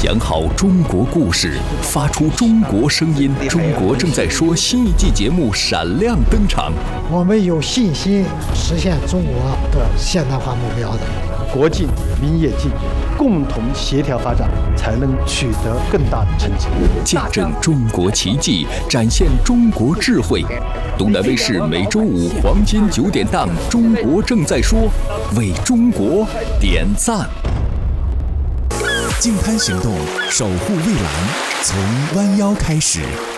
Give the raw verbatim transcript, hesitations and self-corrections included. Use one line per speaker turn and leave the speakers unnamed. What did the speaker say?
讲好中国故事，发出中国声音。中国正在说新一季节目闪亮登场。
我们有信心实现中国的现代化目标的。
国进民也进，共同协调发展，才能取得更大的成绩。
见证中国奇迹，展现中国智慧。东南卫视每周五黄金九点档《中国正在说》，为中国点赞。
净滩行动，守护蔚蓝，从弯腰开始。